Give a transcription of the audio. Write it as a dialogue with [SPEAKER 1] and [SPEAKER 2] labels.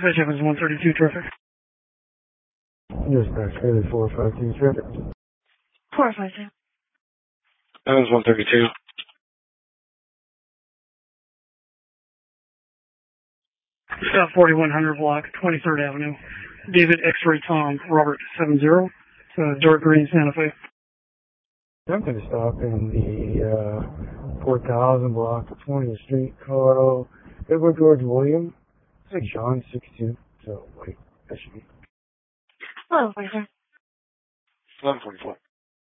[SPEAKER 1] Dispatch Evans 132 traffic.
[SPEAKER 2] Dispatch Haley 452 traffic.
[SPEAKER 1] 452.
[SPEAKER 3] Evans 132.
[SPEAKER 1] South 4100 block, 23rd Avenue. David X-Ray Tom, Robert 70. Dark green Santa Fe.
[SPEAKER 2] I'm going to stop in the 4000 block, 20th Street, Colorado. Edward George William. It's John 62. So, wait, that should be.
[SPEAKER 1] 1144.
[SPEAKER 3] 1144.